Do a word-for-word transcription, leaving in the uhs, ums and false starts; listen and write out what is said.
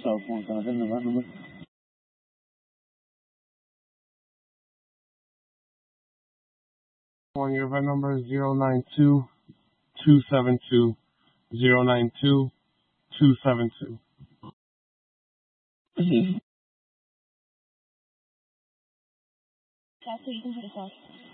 cell phone. Can I get the right number? One, your event number is zero nine two two seven two zero nine two two seven two. Mm-hmm. That's so you can hit us off.